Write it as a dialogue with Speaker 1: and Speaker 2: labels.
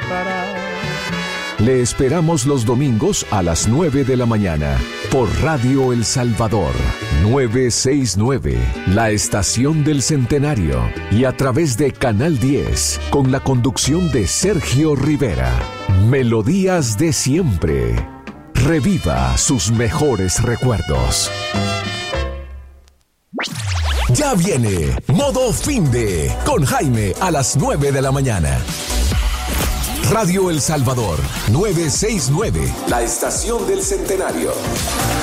Speaker 1: Le esperamos los domingos a las 9 de la mañana por Radio El Salvador 969, la estación del Centenario, y a través de Canal 10 con la conducción de Sergio Rivera. Melodías de siempre. Reviva sus mejores recuerdos. Ya viene Modo Finde con Jaime a las 9 de la mañana. Radio El Salvador 969, la estación del Centenario.